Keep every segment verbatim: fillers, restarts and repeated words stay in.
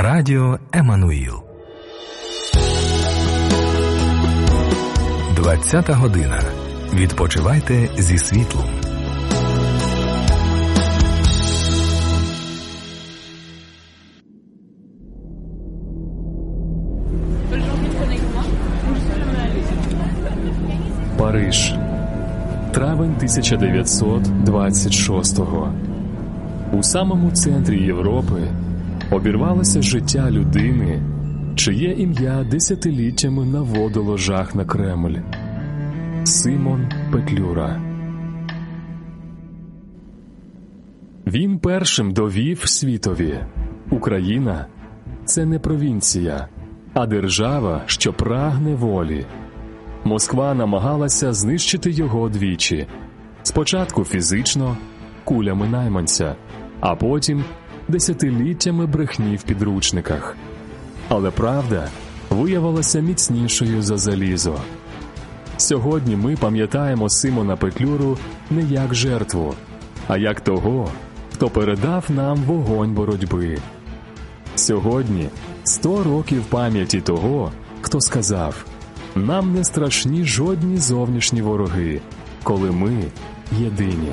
Радіо Еммануїл. двадцята година. Відпочивайте зі світлом. Париж. Травень тисяча дев'ятсот двадцять шостого. У самому центрі Європи обірвалося життя людини, чиє ім'я десятиліттями наводило жах на Кремль. Симон Петлюра. Він першим довів світові: Україна – це не провінція, а держава, що прагне волі. Москва намагалася знищити його двічі. Спочатку фізично, кулями найманця, а потім десятиліттями брехні в підручниках. Але правда виявилася міцнішою за залізо. Сьогодні ми пам'ятаємо Симона Петлюру не як жертву, а як того, хто передав нам вогонь боротьби. Сьогодні сто років пам'яті того, хто сказав: «Нам не страшні жодні зовнішні вороги, коли ми єдині».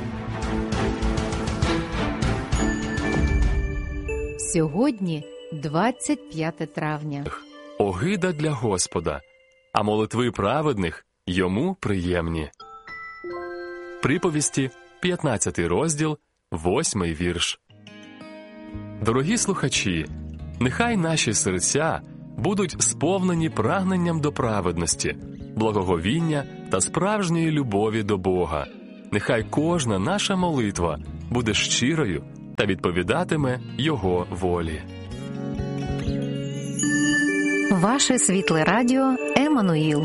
Сьогодні двадцять п'яте травня. Огида для Господа, а молитви праведних йому приємні. Приповісті, п'ятнадцятий розділ, восьмий вірш. Дорогі слухачі, нехай наші серця будуть сповнені прагненням до праведності, благоговіння та справжньої любові до Бога. Нехай кожна наша молитва буде щирою та відповідатиме Його волі. Ваше світле радіо Еммануїл.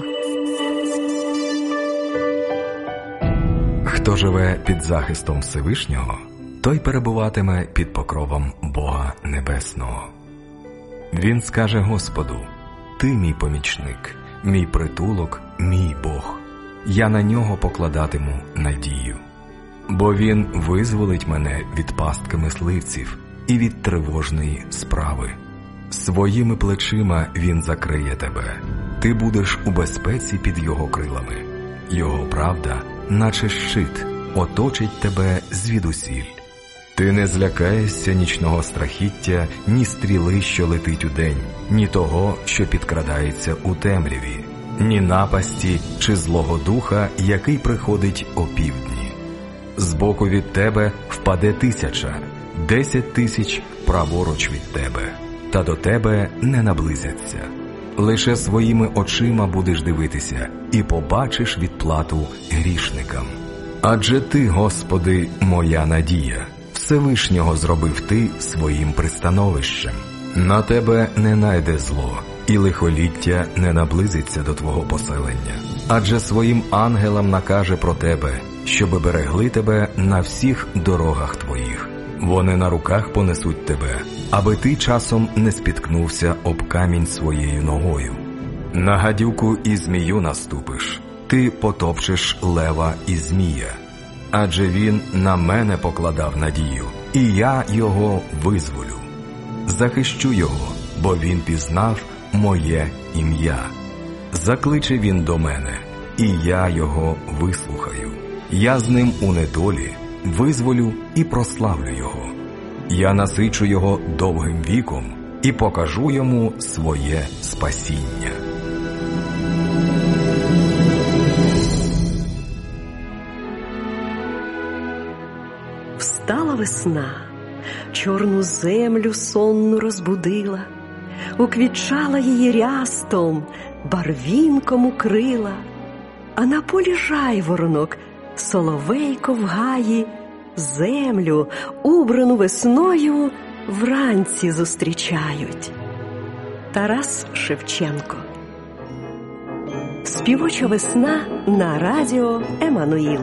Хто живе під захистом Всевишнього, той перебуватиме під покровом Бога Небесного. Він скаже Господу: «Ти мій помічник, мій притулок, мій Бог. Я на нього покладатиму надію. Бо він визволить мене від пастки мисливців і від тривожної справи. Своїми плечима він закриє тебе. Ти будеш у безпеці під його крилами. Його правда, наче щит, оточить тебе звідусіль. Ти не злякаєшся нічного страхіття, ні стріли, що летить удень, ні того, що підкрадається у темряві, ні напасті чи злого духа, який приходить опівдні. Збоку від тебе впаде тисяча, десять тисяч праворуч від тебе, та до тебе не наблизяться. Лише своїми очима будеш дивитися і побачиш відплату грішникам. Адже ти, Господи, моя надія. Всевишнього зробив ти своїм пристановищем. На тебе не найде зло, і лихоліття не наблизиться до твого поселення. Адже своїм ангелам накаже про тебе, щоби берегли тебе на всіх дорогах твоїх. Вони на руках понесуть тебе, аби ти часом не спіткнувся об камінь своєю ногою. На гадюку і змію наступиш, ти потопчеш лева і змія. Адже він на мене покладав надію, і я його визволю. Захищу його, бо він пізнав моє ім'я. Закличе він до мене, і я його вислухаю. Я з ним у недолі визволю і прославлю його. Я насичу його довгим віком і покажу йому своє спасіння». Встала весна, чорну землю сонну розбудила, уквітчала її рястом, барвінком укрила, а на полі жайворонок, соловейко в гаї, землю, убрану весною, вранці зустрічають. Тарас Шевченко. Співоча весна на радіо Еммануїл.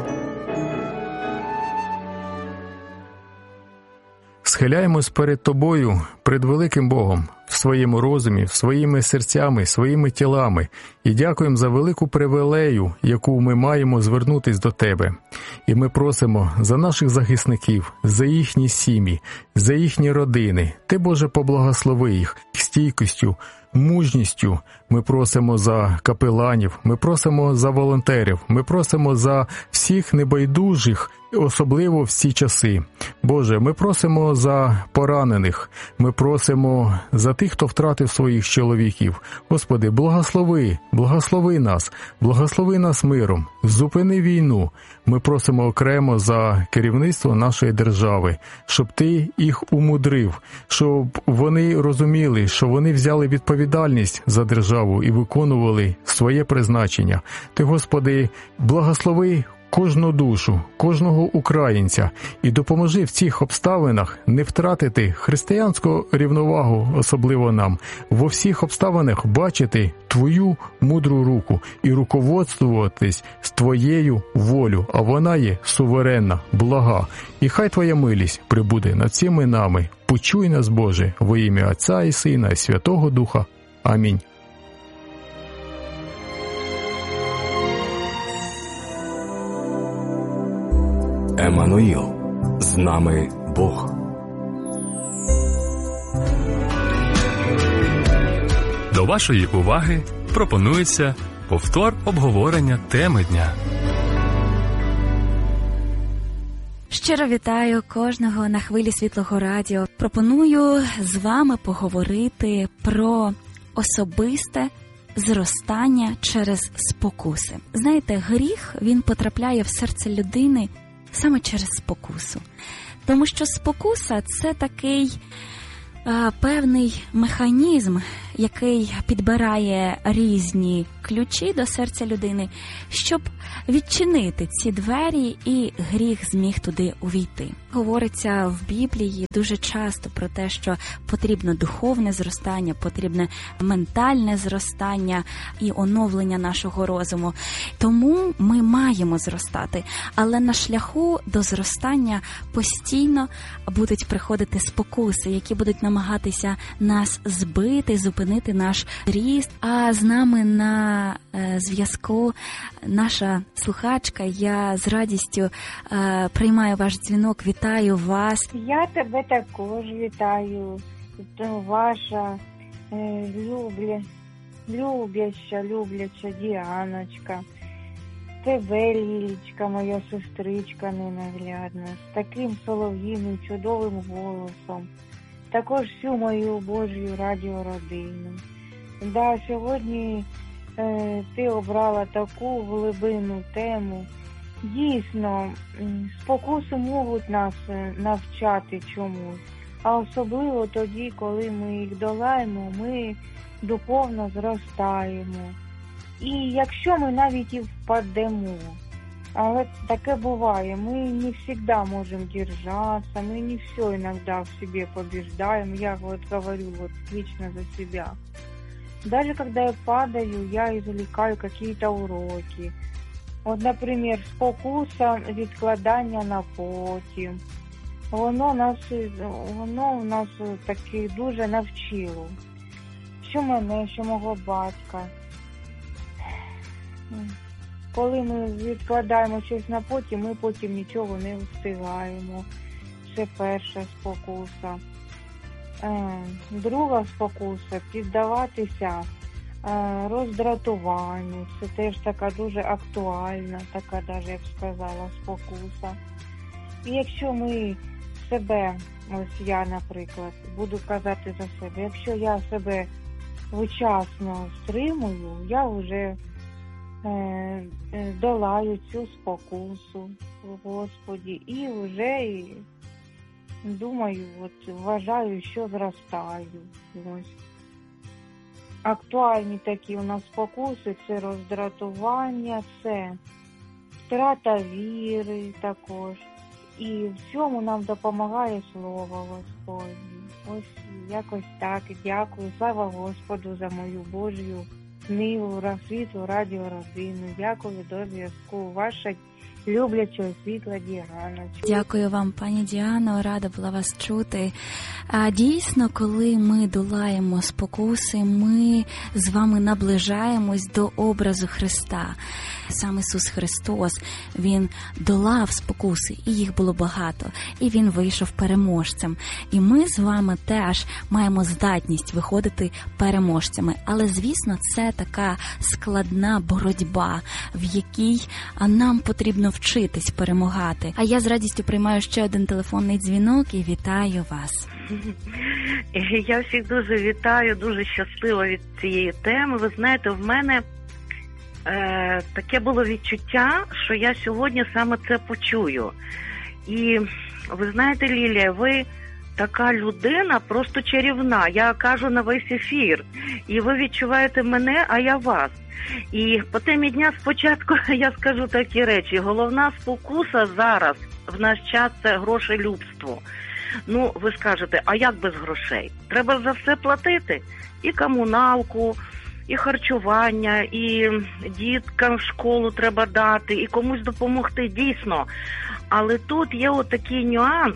Схиляємось перед Тобою, перед великим Богом, в своєму розумі, своїми серцями, своїми тілами. І дякуємо за велику привілею, яку ми маємо звернутись до Тебе. І ми просимо за наших захисників, за їхні сім'ї, за їхні родини. Ти, Боже, поблагослови їх стійкістю, мужністю. Ми просимо за капеланів, ми просимо за волонтерів, ми просимо за всіх небайдужих, особливо в ці часи. Боже, ми просимо за поранених, ми просимо за тих, хто втратив своїх чоловіків. Господи, благослови, благослови нас, благослови нас миром, зупини війну. Ми просимо окремо за керівництво нашої держави, щоб Ти їх умудрив, щоб вони розуміли, що вони взяли відповідальність за державу і виконували своє призначення. Ти, Господи, благослови кожну душу, кожного українця і допоможи в цих обставинах не втратити християнську рівновагу, особливо нам, во всіх обставинах бачити Твою мудру руку і руководствуватись з Твоєю волею, а вона є суверенна, блага. І хай Твоя милість прибуде над всіми нами. Почуй нас, Боже, во ім'я Отця і Сина і Святого Духа. Амінь. Еммануїл, з нами Бог. До вашої уваги пропонується повтор обговорення теми дня. Щиро вітаю кожного на хвилі Світлого Радіо. Пропоную з вами поговорити про особисте зростання через спокуси. Знаєте, гріх, він потрапляє в серце людини саме через спокусу. Тому що спокуса – це такий а, певний механізм, який підбирає різні ключі до серця людини, щоб відчинити ці двері і гріх зміг туди увійти. Говориться в Біблії дуже часто про те, що потрібно духовне зростання, потрібне ментальне зростання і оновлення нашого розуму. Тому ми маємо зростати, але на шляху до зростання постійно будуть приходити спокуси, які будуть намагатися нас збити, зупинити наш ріст. А з нами на е, зв'язку наша слухачка. Я з радістю е, приймаю ваш дзвінок. Вітаю вас. Я тебе також вітаю. Ваша е, любля, любляча, любляча Діаночка. Тебе, Лілічка, моя сестричка ненаглядна, з таким солов'їним чудовим голосом. Також всю мою Божю радіородину. Да, сьогодні е, ти обрала таку глибинну тему. Дійсно, спокуси можуть нас навчати чомусь, а особливо тоді, коли ми їх долаємо, ми духовно зростаємо. І якщо ми навіть і впадемо, але таке буває, мы не всегда можем держаться, мы не все иногда в себе побеждаем. Я вот говорю вот лично за себя. Даже когда я падаю, я извлекаю какие-то уроки. Вот, например, спокуса відкладання на потім. Воно нас, воно нас таки дуже навчило. Що мене, що мого батька. Коли ми відкладаємо щось на потім, ми потім нічого не встигаємо. Це перша спокуса. Друга спокуса – піддаватися роздратуванню. Це теж така дуже актуальна, така навіть, я б сказала, спокуса. І якщо ми себе, ось я, наприклад, буду казати за себе, якщо я себе вчасно стримую, я вже долаю цю спокусу, Господі, і вже думаю, от вважаю, що зростаю. Ось. Актуальні такі у нас спокуси – це роздратування, це втрата віри також. І в цьому нам допомагає Слово Господнє. Ось якось так. Дякую. Слава Господу за мою Божю книгу, світлу радіородину. Дякую, до зв'язку. Ваша люблячого світла Діаночка. Дякую вам, пані Діано, рада була вас чути. А дійсно, коли ми долаємо спокуси, ми з вами наближаємось до образу Христа. Сам Ісус Христос, Він долав спокуси, і їх було багато, і Він вийшов переможцем. І ми з вами теж маємо здатність виходити переможцями. Але, звісно, це така складна боротьба, в якій нам потрібно вчитись перемагати. А я з радістю приймаю ще один телефонний дзвінок і вітаю вас. Я всіх дуже вітаю, дуже щаслива від цієї теми. Ви знаєте, в мене е, таке було відчуття, що я сьогодні саме це почую. І ви знаєте, Лілія, ви така людина просто чарівна. Я кажу на весь ефір. І ви відчуваєте мене, а я вас. І по темі дня спочатку я скажу такі речі. Головна спокуса зараз в наш час – це грошелюбство. Ну, ви скажете, а як без грошей? Треба за все платити. І комуналку, і харчування, і діткам в школу треба дати, і комусь допомогти, дійсно. Але тут є отакий нюанс.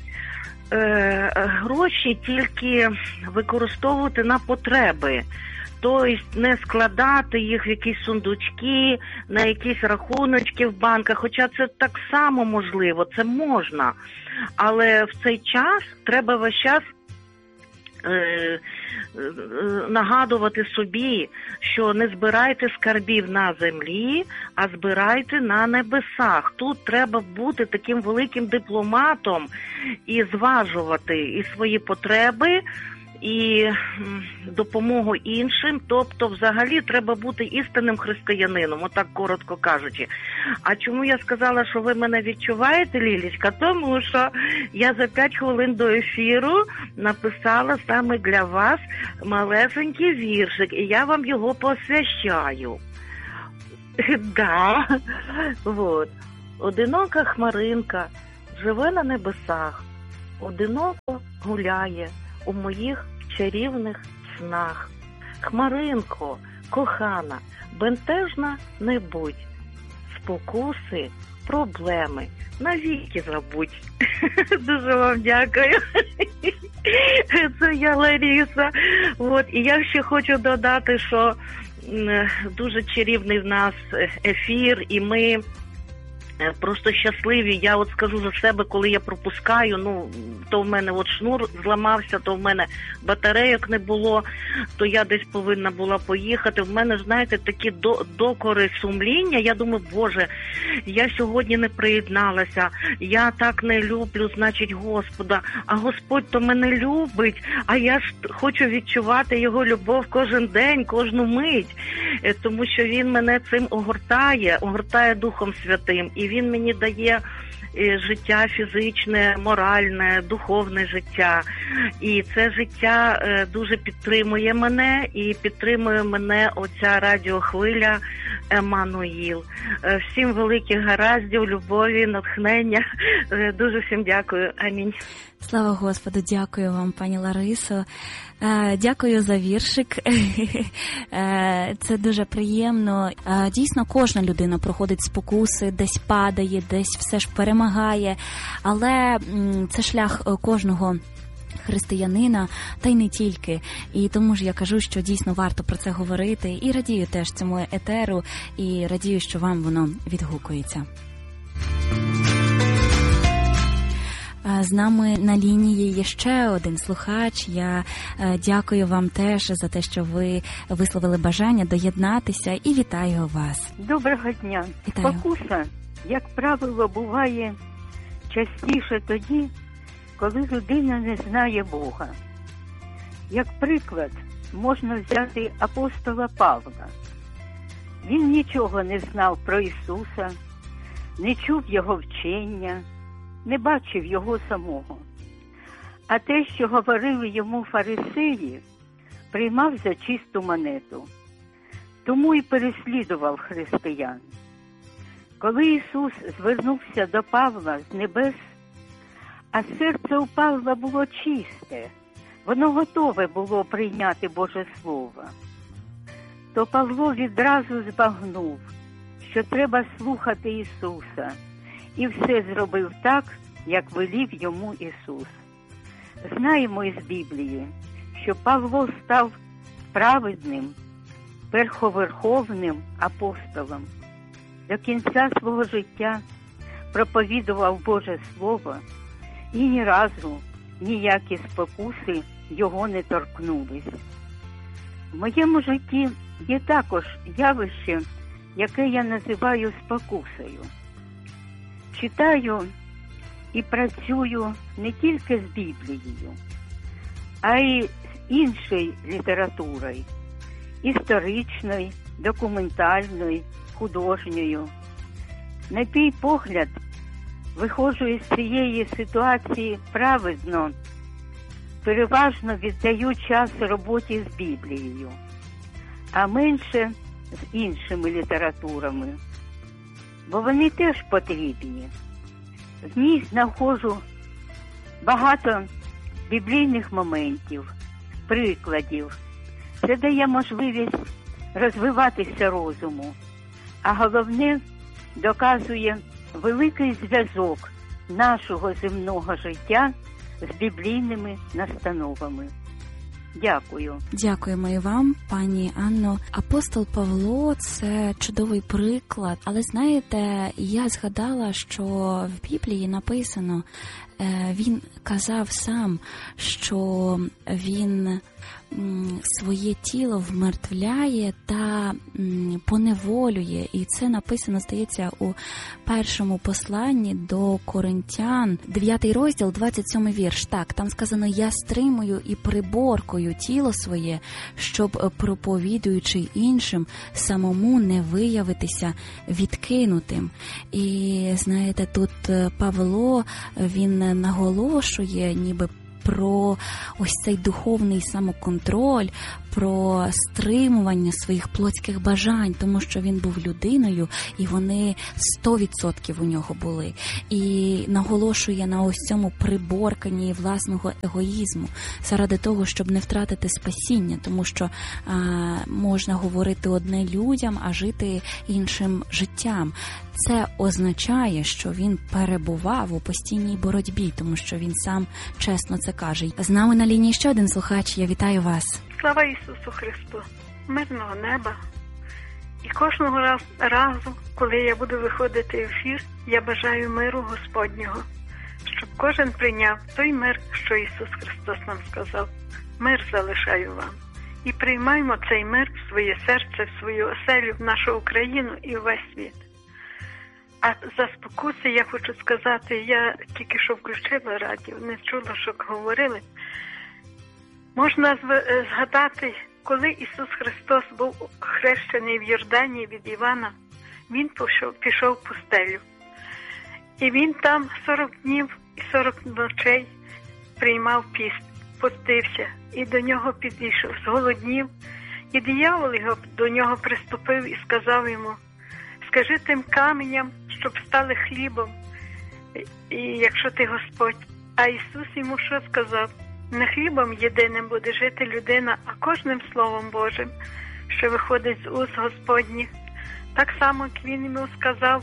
Е, гроші тільки використовувати на потреби. Тобто не складати їх в якісь сундучки, на якісь рахуночки в банках, хоча це так само можливо, це можна. Але в цей час треба весь час е, е, нагадувати собі, що не збирайте скарбів на землі, а збирайте на небесах. Тут треба бути таким великим дипломатом і зважувати і свої потреби, і допомогу іншим, тобто взагалі треба бути істинним християнином, отак коротко кажучи. А чому я сказала, що ви мене відчуваєте, Лілічка? Тому що я за п'ять хвилин до ефіру написала саме для вас малесенький віршик, і я вам його посвящаю. Да, вот. Одинока хмаринка живе на небесах, одиноко гуляє у моїх чарівних снах. Хмаринко, кохана, бентежна не будь, спокуси, проблеми навіки забудь. Дуже вам дякую. Це я, Лариса. От, і я ще хочу додати, що дуже чарівний в нас ефір, і ми просто щасливі. Я от скажу за себе, коли я пропускаю, ну, то в мене от шнур зламався, то в мене батарейок не було, то я десь повинна була поїхати. В мене, знаєте, такі до, докори сумління. Я думаю, Боже, я сьогодні не приєдналася, я так не люблю, значить, Господа. А Господь то мене любить, а я ж хочу відчувати Його любов кожен день, кожну мить, тому що Він мене цим огортає, огортає Духом Святим. І Він мені дає життя фізичне, моральне, духовне життя. І це життя дуже підтримує мене, і підтримує мене оця радіохвиля Еммануїл. Всім великих гараздів, любові, натхнення. Дуже всім дякую. Амінь. Слава Господу, дякую вам, пані Ларисо. Дякую за віршик. Це дуже приємно. Дійсно, кожна людина проходить спокуси, десь падає, десь все ж перемагає. Але це шлях кожного християнина, та й не тільки. І тому ж я кажу, що дійсно варто про це говорити. І радію теж цьому етеру, і радію, що вам воно відгукується. З нами на лінії є ще один слухач. Я дякую вам теж за те, що ви висловили бажання доєднатися, і вітаю вас. Доброго дня. Вітаю. Спокуса, як правило, буває частіше тоді, коли людина не знає Бога. Як приклад, можна взяти апостола Павла. Він нічого не знав про Ісуса, не чув Його вчення, не бачив Його самого. А те, що говорили йому фарисеї, приймав за чисту монету. Тому і переслідував християн. Коли Ісус звернувся до Павла з небес, а серце у Павла було чисте, воно готове було прийняти Боже Слово, то Павло відразу збагнув, що треба слухати Ісуса, і все зробив так, як велів йому Ісус. Знаємо із Біблії, що Павло став праведним, верховерховним апостолом. До кінця свого життя проповідував Боже Слово, і ні разу ніякі спокуси його не торкнулись. В моєму житті є також явище, яке я називаю спокусою. Читаю і працюю не тільки з Біблією, а й з іншою літературою, історичною, документальною, художньою. На мій погляд, виходжу із цієї ситуації праведно, переважно віддаю час роботі з Біблією, а менше з іншими літературами, бо вони теж потрібні. В ній знаходжу багато біблійних моментів, прикладів. Це дає можливість розвиватися розуму, а головне, доказує великий зв'язок нашого земного життя з біблійними настановами. Дякую. Дякуємо і вам, пані Анно. Апостол Павло – це чудовий приклад. Але знаєте, я згадала, що в Біблії написано, він казав сам, що він своє тіло вмертвляє та поневолює. І це написано, здається, у першому посланні до Коринтян, дев'ятий розділ, двадцять сьомий вірш. Так, там сказано: «Я стримую і приборкую тіло своє, щоб, проповідуючи іншим, самому не виявитися відкинутим». І, знаєте, тут Павло, він наголошує ніби про ось цей духовний самоконтроль, про стримування своїх плотських бажань, тому що він був людиною, і вони сто відсотків у нього були. І наголошує на ось цьому приборканні власного егоїзму, заради того, щоб не втратити спасіння, тому що а, можна говорити одне людям, а жити іншим життям. Це означає, що він перебував у постійній боротьбі, тому що він сам чесно це каже. З нами на лінії ще один слухач. Я вітаю вас. Слава Ісусу Христу! Мирного неба! І кожного раз, разу, коли я буду виходити в ефір, я бажаю миру Господнього, щоб кожен прийняв той мир, що Ісус Христос нам сказав. Мир залишаю вам. І приймаємо цей мир в своє серце, в свою оселю, в нашу Україну і в весь світ. А за спокуси я хочу сказати, я тільки що включила радіо, не чула, що говорили. Можна згадати, коли Ісус Христос був хрещений в Йордані від Івана, Він пішов, пішов в пустелю. І Він там сорок днів і сорок ночей приймав піст, постився, і до нього підійшов, зголоднів. І диявол його, до нього приступив і сказав йому: «Скажи тим каменям, щоб стали хлібом, і якщо ти Господь». А Ісус йому що сказав? Не хлібом єдиним буде жити людина, а кожним Словом Божим, що виходить з уст Господніх. Так само, як Він йому сказав: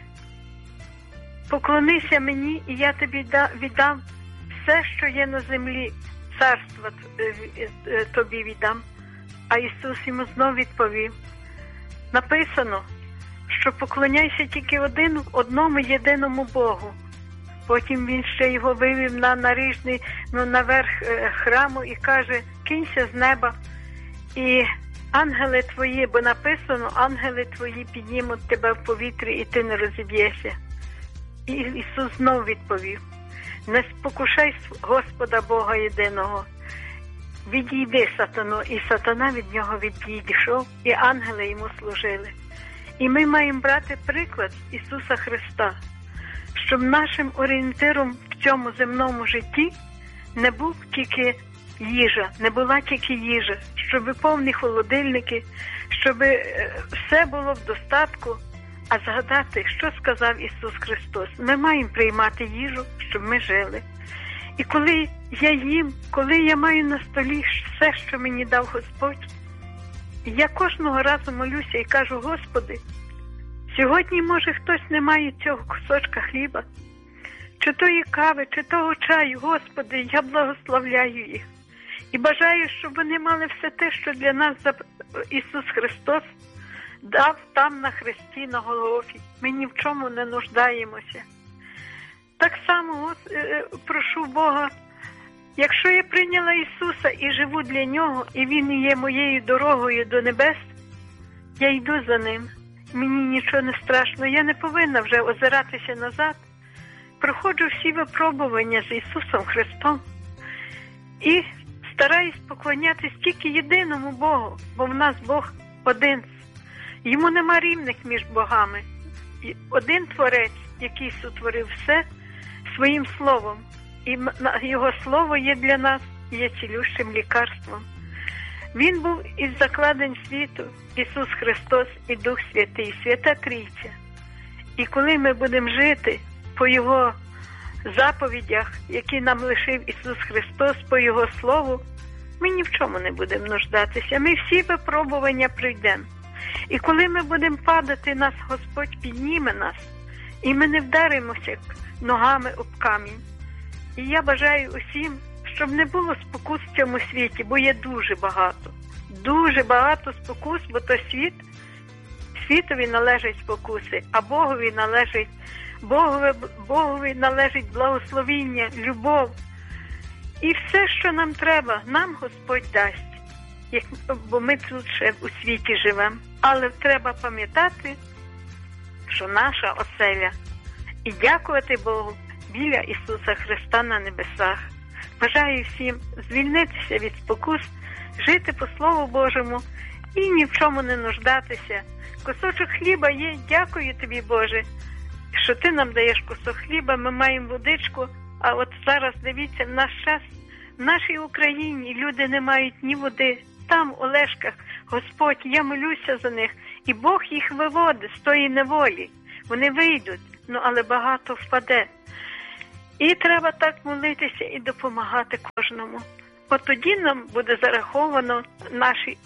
«Поклонися мені, і я тобі віддам все, що є на землі, царство тобі віддам». А Ісус йому знов відповів: «Написано, що поклоняйся тільки один, одному єдиному Богу». Потім він ще його вивів на наріжний, ну, наверх храму і каже: «Кинься з неба, і ангели твої, бо написано, ангели твої піднімуть тебе в повітрі, і ти не розіб'єшся». І Ісус знов відповів: «Не спокушай Господа Бога єдиного. Відійди, сатано». І сатана від нього відійшов, і ангели йому служили. І ми маємо брати приклад Ісуса Христа, щоб нашим орієнтиром в цьому земному житті не був тільки їжа, не була тільки їжа, щоб повні холодильники, щоб все було в достатку, а згадати, що сказав Ісус Христос. Ми маємо приймати їжу, щоб ми жили. І коли я їм, коли я маю на столі все, що мені дав Господь, я кожного разу молюся і кажу: «Господи, Сьогодні, може, хтось не має цього кусочка хліба, чи тої кави, чи того чаю. Господи, я благословляю їх. І бажаю, щоб вони мали все те, що для нас Ісус Христос дав там на хресті, на Голгофі. Ми ні в чому не нуждаємося. Так само прошу Бога, якщо я прийняла Ісуса і живу для Нього, і Він є моєю дорогою до небес, я йду за Ним. Мені нічого не страшно, я не повинна вже озиратися назад. Проходжу всі випробування з Ісусом Христом і стараюсь поклонятись тільки єдиному Богу, бо в нас Бог один. Йому нема рівних між богами. Один Творець, який сотворив все своїм словом. І Його слово є для нас, є цілющим лікарством. Він був із закладень світу, Ісус Христос і Дух Святий, Свята Трійця. І коли ми будемо жити по Його заповідях, які нам лишив Ісус Христос, по Його Слову, ми ні в чому не будемо нуждатися. Ми всі випробування пройдемо. І коли ми будемо падати, нас Господь підніме нас, і ми не вдаримося ногами об камінь. І я бажаю усім, щоб не було спокус в цьому світі, бо є дуже багато. Дуже багато спокус, бо то світ, світові належать спокуси, а Богові належить, Богові, Богові належить благословіння, любов. І все, що нам треба, нам Господь дасть, як, бо ми тут ще у світі живемо. Але треба пам'ятати, що наша оселя, і дякувати Богу біля Ісуса Христа на небесах. Бажаю всім звільнитися від спокус, жити по Слову Божому і ні в чому не нуждатися. Кусочок хліба є, дякую тобі, Боже, що ти нам даєш кусок хліба, ми маємо водичку, а от зараз, дивіться, в наш час, в нашій Україні люди не мають ні води. Там, у Лешках, Господь, я молюся за них, і Бог їх виводить з тої неволі. Вони вийдуть, ну але багато впаде. І треба так молитися і допомагати кожному. От тоді нам буде зараховано наші,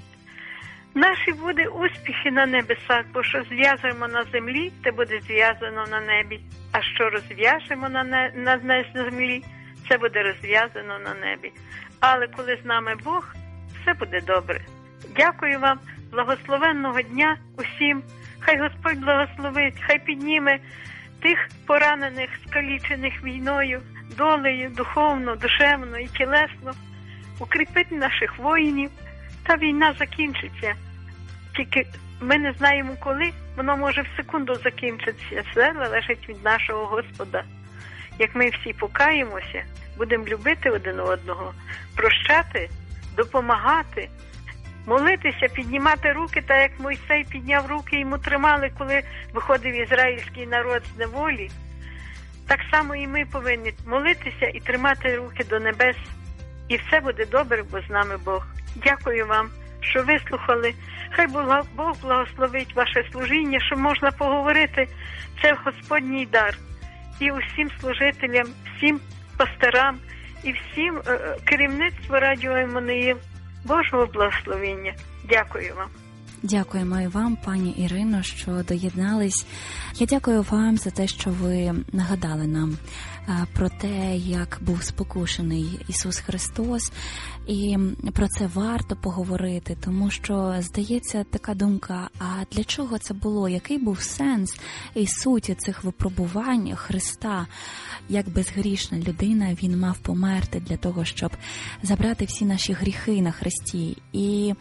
наші буде успіхи на небесах, бо що зв'язуємо на землі, це буде зв'язано на небі. А що розв'яжемо на, не, на, на землі, це буде розв'язано на небі. Але коли з нами Бог, все буде добре. Дякую вам, благословенного дня усім. Хай Господь благословить, хай підніме тих поранених, скалічених війною, долею, духовно, душевно і тілесно, укріпить наших воїнів, та війна закінчиться. Тільки ми не знаємо коли, воно може в секунду закінчитися. Все залежить від нашого Господа. Як ми всі покаємося, будемо любити один одного, прощати, допомагати, молитися, піднімати руки, так як Мойсей підняв руки, йому тримали, коли виходив ізраїльський народ з неволі. Так само і ми повинні молитися і тримати руки до небес. І все буде добре, бо з нами Бог. Дякую вам, що вислухали. Хай Бог благословить ваше служіння, що можна поговорити. Це Господній дар. І усім служителям, всім пасторам і всім е, керівництву радіо Еммануїл. Божого благословення. Дякую вам. Дякуємо і вам, пані Ірино, що доєднались. Я дякую вам за те, що ви нагадали нам про те, як був спокушений Ісус Христос, і про це варто поговорити, тому що, здається, така думка, а для чого це було? Який був сенс і суті цих випробувань Христа? Як безгрішна людина він мав померти для того, щоб забрати всі наші гріхи на хресті. І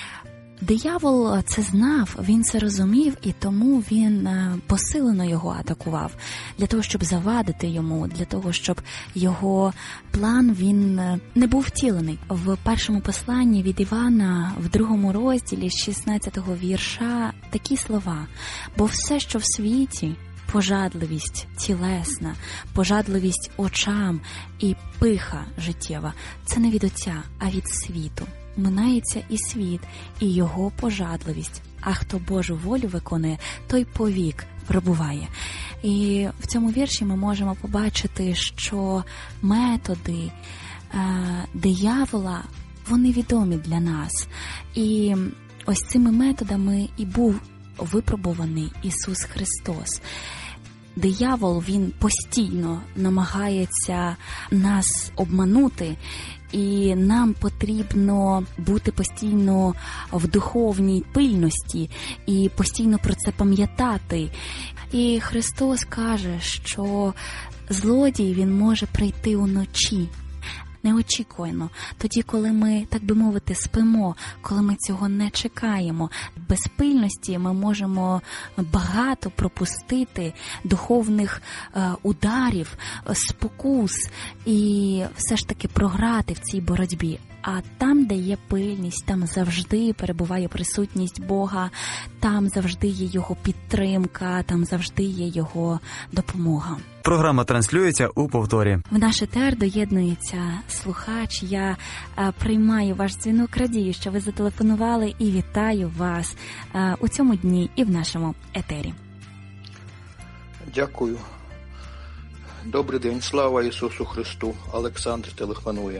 диявол це знав, він це розумів, і тому він посилено його атакував, для того, щоб завадити йому, для того, щоб його план, він не був втілений. В першому посланні від Івана, в другому розділі, з шістнадцятого вірша, такі слова: «Бо все, що в світі, пожадливість тілесна, пожадливість очам і пиха життєва, це не від Отця, а від світу. Минається і світ, і його пожадливість. А хто Божу волю виконує, той повік пробуває». І в цьому вірші ми можемо побачити, що методи е, диявола, вони відомі для нас. І ось цими методами і був випробуваний Ісус Христос. Диявол, він постійно намагається нас обманути, і нам потрібно бути постійно в духовній пильності і постійно про це пам'ятати. І Христос каже, що злодій, він може прийти уночі, неочікувано, тоді, коли ми, так би мовити, спимо, коли ми цього не чекаємо. Без пильності ми можемо багато пропустити духовних е, ударів, спокус і все ж таки програти в цій боротьбі. А там, де є пильність, там завжди перебуває присутність Бога, там завжди є Його підтримка, там завжди є Його допомога. Програма транслюється у повторі. В наш етер доєднується слухач. Я а, приймаю ваш дзвінок, радію, що ви зателефонували, і вітаю вас а, у цьому дні і в нашому етері. Дякую. Добрий день. Слава Ісусу Христу. Олександр телефонує.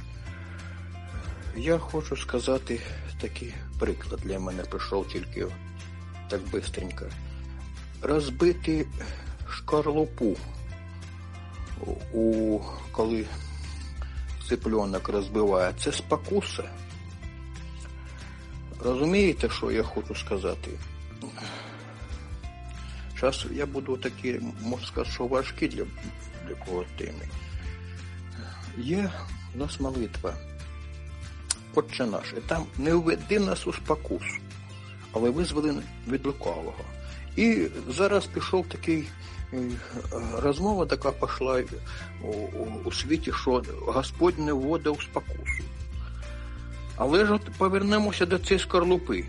Я хочу сказати такий приклад для мене прийшов тільки так бистренько. Розбити шкарлупу, у, коли цыпленок розбиває, це спокуса. Розумієте, що я хочу сказати? Зараз я буду такі, можна сказати, що важкі для, для кого теми. Є у нас молитва Отче наш, і там не введи нас у спокусу, але визволи від лукавого. І зараз пішов такий розмова, така пішла у, у, у світі, що Господь не вводив у спокусу. Але ж от повернемося до цієї скорлупи.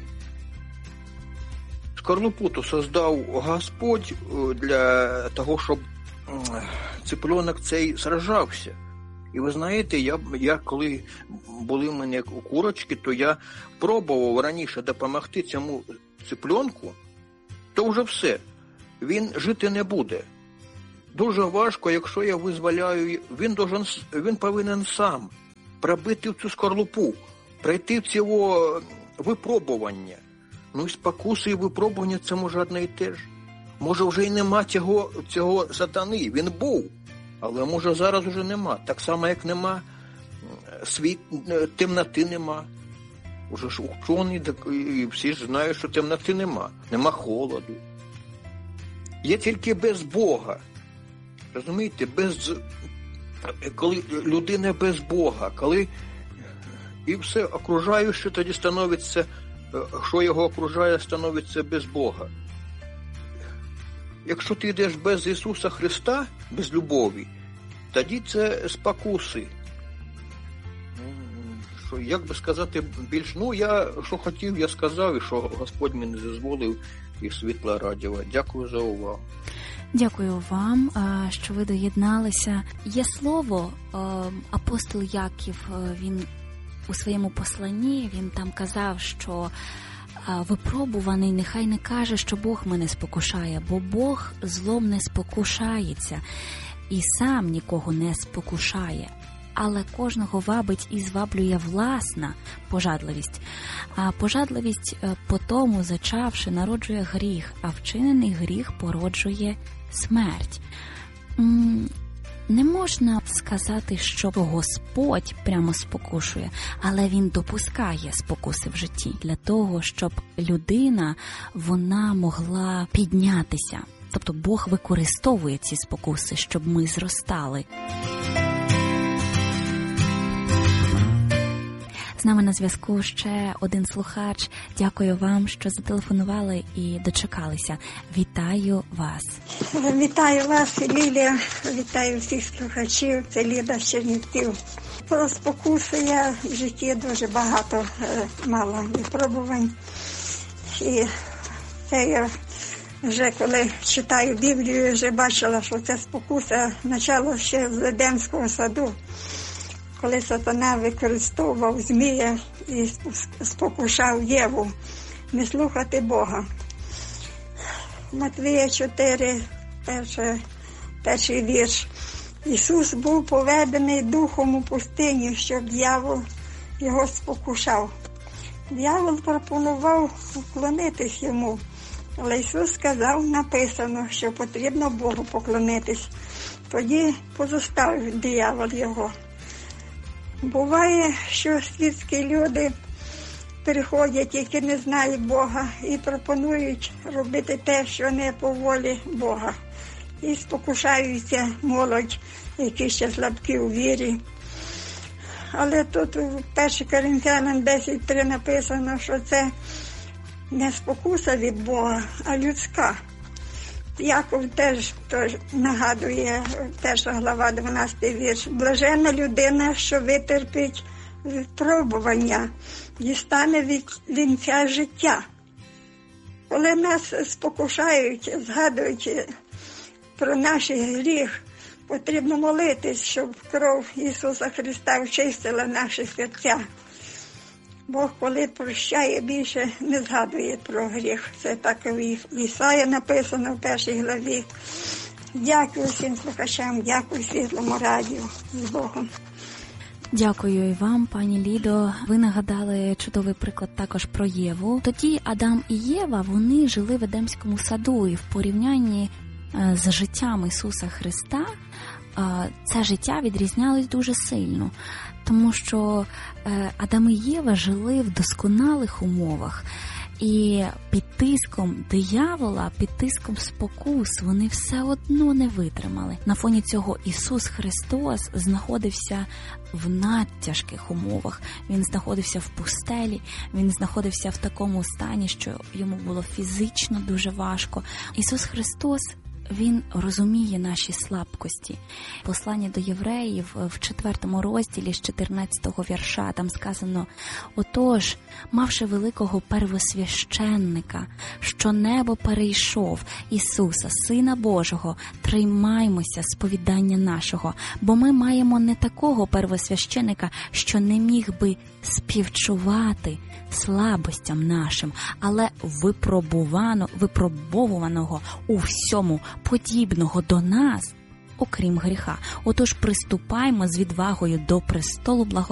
Скорлупу то создав Господь для того, щоб цыпленок цей сражався. І ви знаєте, я, я коли були в мене курочки, то я пробував раніше допомогти цьому цыпленку, то вже все. Він жити не буде. Дуже важко, якщо я визволяю, він, должен, він повинен сам пробити в цю скорлупу, пройти в цього випробування. Ну і спокуси і випробування – це може одне і те ж. Може вже і нема цього, цього сатани, він був, але може зараз вже нема. Так само, як нема світ, темноти нема. Уже ж учені, і всі ж знають, що темноти нема, нема холоду. Є тільки без Бога. Розумієте, без, коли людина без Бога, коли і все окружаюче тоді становиться, що його окружає, становиться без Бога. Якщо ти йдеш без Ісуса Христа, без любові, тоді це спокуси. Що, як би сказати більш, ну я, що хотів, я сказав, і що Господь мені дозволив, і Світла Радіо. Дякую за увагу. Дякую вам, що ви доєдналися. Є слово, апостол Яків, він у своєму посланні, він там казав, що випробуваний нехай не каже, що Бог мене спокушає, бо Бог злом не спокушається і сам нікого не спокушає. Але кожного вабить і зваблює власна пожадливість. А пожадливість потому, зачавши, народжує гріх, а вчинений гріх породжує смерть. Не можна сказати, що Господь прямо спокушує, але Він допускає спокуси в житті для того, щоб людина, вона могла піднятися. Тобто Бог використовує ці спокуси, щоб ми зростали. З нами на зв'язку ще один слухач. Дякую вам, що зателефонували і дочекалися. Вітаю вас. Вітаю вас, Лілія. Вітаю всіх слухачів. Це Ліда з Чернівців. Про спокуси я в житті дуже багато мала випробувань. І це я вже коли читаю Біблію, вже бачила, що це спокуса почала ще з Едемського саду, коли сатана використовував змія і спокушав Єву не слухати Бога. Матвія чотири, перший, перший вірш. Ісус був поведений духом у пустині, щоб дьявол його спокушав. Дьявол пропонував уклонитись йому, Але Ісус сказав, написано, що потрібно Богу поклонитись. Тоді позоставив диявол його. Буває, що світські люди приходять, які не знають Бога, і пропонують робити те, що не по волі Бога. І спокушаються молодь, які ще слабкі у вірі. Але тут у першому Коринтянам десять три написано, що це не спокуса від Бога, а людська. Яков теж, теж нагадує, перша глава, дванадцятий вірш. Блаженна людина, що витерпить випробування, дістане від вінця життя. Коли нас спокушають, згадують про наш гріх, потрібно молитись, щоб кров Ісуса Христа очистила наші серця. Бог, коли прощає, більше не згадує про гріх. Це так і в Ісаї написано в першій главі. Дякую всім слухачам, дякую Світлому радіо. З Богом. Дякую і вам, пані Лідо. Ви нагадали чудовий приклад також про Єву. Тоді Адам і Єва, вони жили в Едемському саду, і в порівнянні з життям Ісуса Христа це життя відрізнялось дуже сильно. Тому що Адам і Єва жили в досконалих умовах. І під тиском диявола, під тиском спокус вони все одно не витримали. На фоні цього Ісус Христос знаходився в надтяжких умовах. Він знаходився в пустелі, Він знаходився в такому стані, що йому було фізично дуже важко. Ісус Христос, Він розуміє наші слабкості. Послання до євреїв в четвертому розділі з чотирнадцятого вірша там сказано: «Отож, мавши великого первосвященника, що небо перейшов, Ісуса, Сина Божого, тримаймося сповідання нашого, бо ми маємо не такого первосвященика, що не міг би співчувати слабостям нашим, але випробувано, випробовуваного у всьому, подібного до нас, окрім гріха. Отож, приступаймо з відвагою до престолу благодаті,